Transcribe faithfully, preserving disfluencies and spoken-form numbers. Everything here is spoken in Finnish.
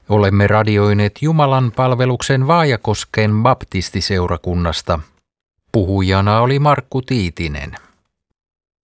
Olemme radioineet Jumalan palveluksen Vaajakosken baptistiseurakunnasta. Puhujana oli Markku Tiitinen.